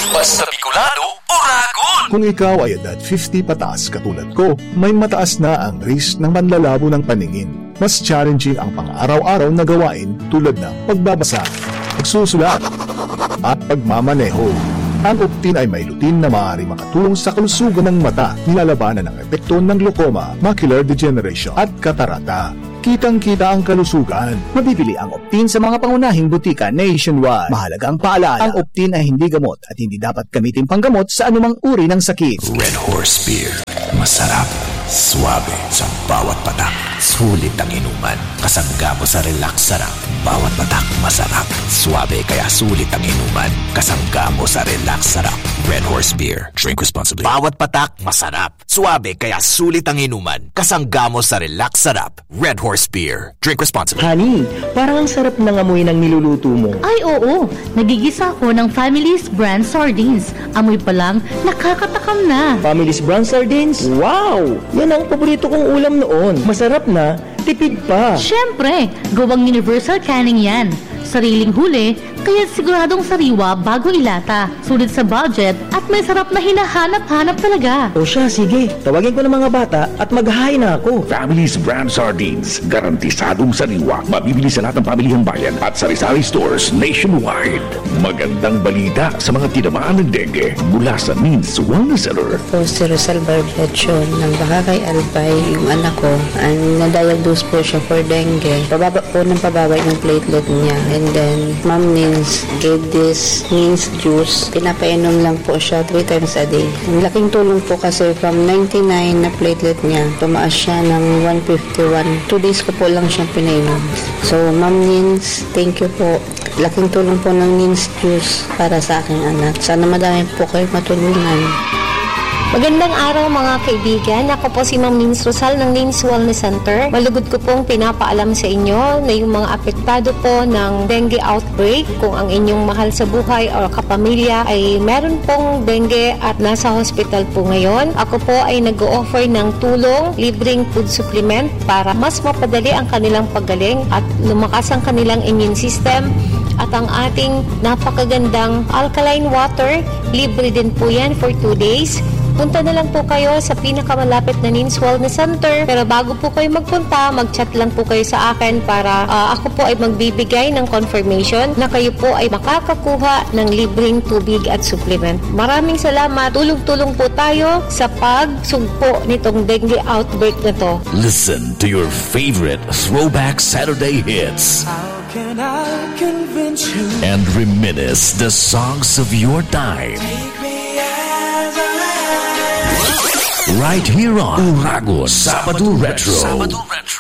Basta Bicolano, Oragon! Kung ikaw ay edad 50 pataas katulad ko, may mataas na ang risk ng manlalabo ng paningin. Mas challenging ang pang-araw-araw na gawain tulad ng pagbabasa, pagsusulat, at pagmamaneho. Ang Optin ay may lutin na maaari makatulong sa kalusugan ng mata, nilalabanan ang epekto ng glaucoma, macular degeneration at katarata. Kitang-kita ang kalusugan. Mabibili ang Optin sa mga pangunahing butika nationwide. Mahalagang paalala, ang Optin ay hindi gamot at hindi dapat gamitin panggamot sa anumang uri ng sakit. Red Horse Beer. Masarap, suabe sa bawat patak. Sulit ang inuman. Kasangga mo sa relax sarap. Bawat patak masarap. Suabe kaya sulit ang inuman. Kasangga mo sa relax sarap. Red Horse Beer. Drink responsibly. Bawat patak masarap. Suabe kaya sulit ang inuman. Kasangga mo sa relax sarap. Red Horse Beer. Drink responsibly. Honey, parang ang sarap ng amoy ng niluluto mo. Ay oo, nagigisa ako ng Family's Brand Sardines. Amoy pa lang, nakakatakam na. Family's Brand Sardines? Wow! Yan ang paborito kong ulam noon. Masarap na, tipid pa. Siyempre, gawang universal canning yan. Sariling huli, kaya siguradong sariwa bago ilata. Sulit sa budget at may sarap na hinahanap-hanap talaga. O siya, sige. Tawagin ko ng mga bata at mag-hi na ako. Family's Brand Sardines. Garantisadong sariwa. Mabibili sa lahat ng pamilihang bayan at sari-sari stores nationwide. Magandang balita sa mga tinamaan ng dengue mula sa Means Wellness Center. Po si Rosal Barbiachon ng Bakakay Albay, yung anak ko, na-diagnose po siya for dengue. Pababa po ng pababa yung platelet niya. And then, Ma'am Nins gave this Nins juice. Pinapainom lang po siya 3 times a day. Ang laking tulong po kasi from 99 na platelet niya, tumaas siya ng 151. 2 days ko po lang siyang pinainom. So, Ma'am Nins, thank you po. Laking tulong po ng Nins juice para sa aking anak. Sana madami po kayo matulungan. Magandang araw mga kaibigan. Ako po si Ma'am Nins Rosal ng Nins Wellness Center. Malugod ko pong pinapaalam sa inyo na yung mga apektado po ng dengue outbreak, kung ang inyong mahal sa buhay o kapamilya ay meron pong dengue at nasa hospital po ngayon, ako po ay nag-o-offer ng tulong, libreng food supplement para mas mapadali ang kanilang paggaling at lumakas ang kanilang immune system. At ang ating napakagandang alkaline water, libre din po yan for 2 days. Punta na lang po kayo sa pinakamalapit na Nins Wellness Center. Pero bago po kayo magpunta, mag-chat lang po kayo sa akin para ako po ay magbibigay ng confirmation na kayo po ay makakakuha ng libreng tubig at supplement. Maraming salamat. Tulong-tulong po tayo sa pagsugpo nitong dengue outbreak na to. Listen to your favorite Throwback Saturday hits. How can I convince you? And reminisce the songs of your time. Take me as I am. Right here on Oragon Sabado Retro.